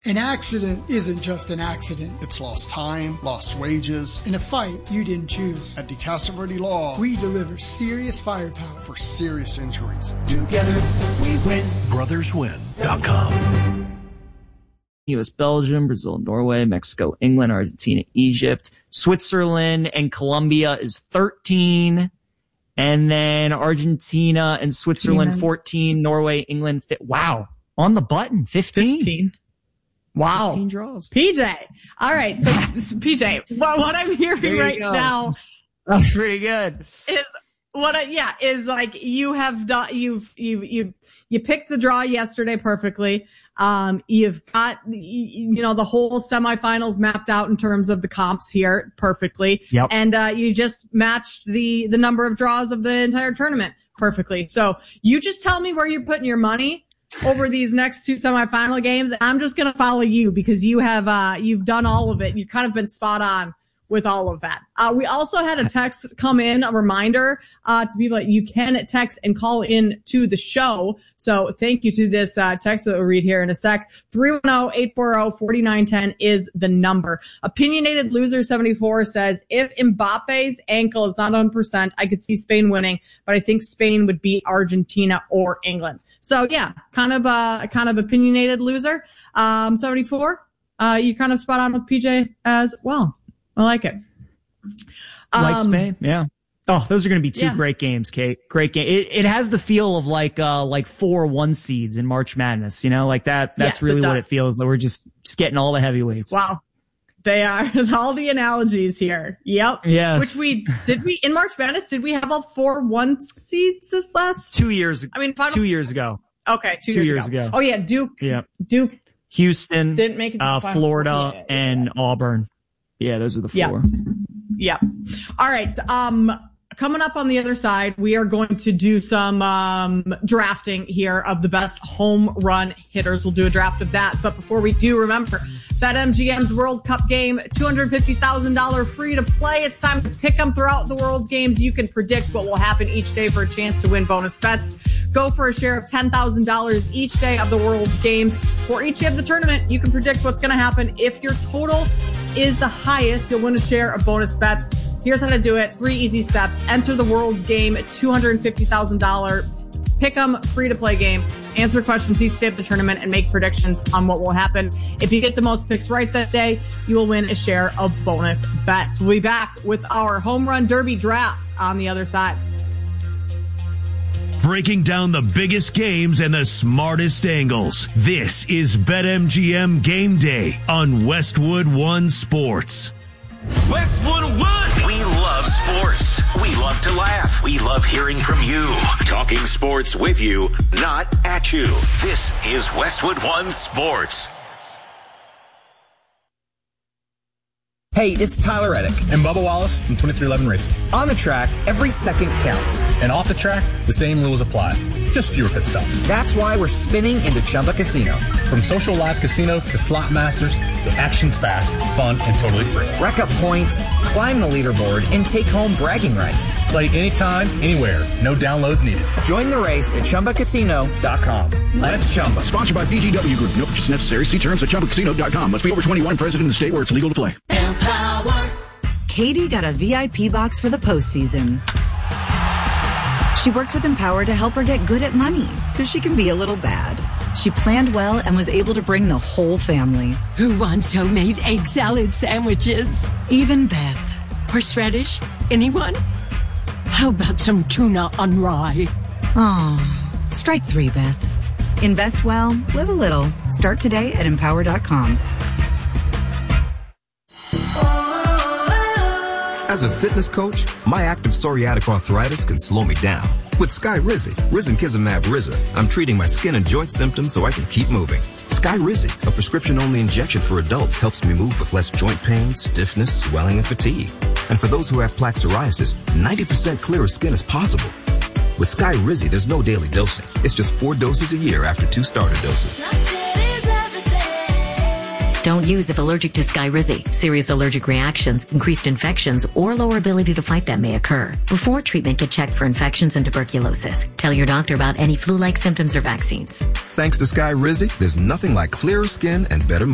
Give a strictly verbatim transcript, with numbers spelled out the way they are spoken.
An accident isn't just an accident. It's lost time, lost wages. In a fight you didn't choose. At DeCastroverde Law, we deliver serious firepower for serious injuries. Together we win. brothers win dot com. U S, Belgium, Brazil, Norway, Mexico, England, Argentina, Egypt, Switzerland, and Colombia is thirteen. And then Argentina and Switzerland, fifteen. fourteen, Norway, England, fi- wow. On the button, fifteen. fifteen. Wow. fifteen draws. P J. All right. So, so P J, what, what I'm hearing right go. now. That's pretty good. Is what I, yeah, is like you have done, you've, you, you, you picked the draw yesterday perfectly. Um, you've got, you know, the whole semifinals mapped out in terms of the comps here perfectly. Yep. And, uh, you just matched the, the number of draws of the entire tournament perfectly. So you just tell me where you're putting your money over these next two semifinal games. I'm just going to follow you because you have, uh, you've done all of it. You've kind of been spot on with all of that. Uh, we also had a text come in, a reminder, uh, to people that you can text and call in to the show. So thank you to this, uh, text that we'll read here in a sec. three one zero, eight four zero, four nine one zero is the number. Opinionated Loser seventy-four says, if Mbappe's ankle is not one hundred percent, I could see Spain winning, but I think Spain would beat Argentina or England. So yeah, kind of, uh, kind of opinionated Loser. Um, seventy-four, uh, you kind of spot on with P J as well. I like it. Like Um, Spain, yeah. Oh, those are going to be two yeah. great games, Kate. Great game. It, it has the feel of like, uh, like four one seeds in March Madness, you know, like that. That's Yes, really it what does. it feels like. We're just, just getting all the heavyweights. Wow. They are all the analogies here. Yep. Yes. Which we, did we, in March Madness, did we have all four one seeds this last? Two years, I mean, final, two years ago. Okay. Two, two years, years ago. ago. Oh yeah. Duke. Yeah. Duke Houston, didn't make it to uh, the final. Florida, Yeah, yeah, and yeah. Auburn. Yeah, those are the Yeah. four. Yep. All right. Um, coming up on the other side, we are going to do some, um, drafting here of the best home run hitters. We'll do a draft of that. But before we do, remember, BetMGM's World Cup game, two hundred fifty thousand dollars free to play. It's time to pick them throughout the world's games. You can predict what will happen each day for a chance to win bonus bets. Go for a share of ten thousand dollars each day of the world's games. For each day of the tournament, you can predict what's going to happen. If your total is the highest, you'll win a share of bonus bets. Here's how to do it. Three easy steps. Enter the world's game, two hundred fifty thousand dollars pick 'em free to play game. Answer questions each day of the tournament and make predictions on what will happen. If you get the most picks right that day, you will win a share of bonus bets. We'll be back with our home run derby draft on the other side. Breaking down the biggest games and the smartest angles. This is BetMGM Game Day on Westwood One Sports. Westwood One! We love sports. We love to laugh. We love hearing from you. Talking sports with you, not at you. This is Westwood One Sports. Hey, it's Tyler Reddick. And Bubba Wallace from twenty-three eleven Racing. On the track, every second counts. And off the track, the same rules apply. Just fewer pit stops. That's why we're spinning into Chumba Casino. From social live casino to slot masters, the action's fast, fun, and totally free. Rack up points, climb the leaderboard, and take home bragging rights. Play anytime, anywhere. No downloads needed. Join the race at Chumba Casino dot com. Let's Chumba. Sponsored by B G W Group. No purchase necessary. See terms at Chumba Casino dot com. Must be over twenty-one, present in the state where it's legal to play. Empower. Katie got a V I P box for the postseason. She worked with Empower to help her get good at money so she can be a little bad. She planned well and was able to bring the whole family. Who wants homemade egg salad sandwiches? Even Beth. Horseradish? Anyone? How about some tuna on rye? Oh, strike three, Beth. Invest well, live a little. Start today at empower dot com. As a fitness coach, my active psoriatic arthritis can slow me down. With Skyrizi, Risankizumab Riza, I'm treating my skin and joint symptoms so I can keep moving. Skyrizi, a prescription-only injection for adults, helps me move with less joint pain, stiffness, swelling, and fatigue. And for those who have plaque psoriasis, ninety percent clearer skin is possible. With Skyrizi, there's no daily dosing. It's just four doses a year after two starter doses. Don't use if allergic to Skyrizi. Serious allergic reactions, increased infections, or lower ability to fight them may occur. Before treatment, get checked for infections and tuberculosis. Tell your doctor about any flu-like symptoms or vaccines. Thanks to Skyrizi, there's nothing like clearer skin and better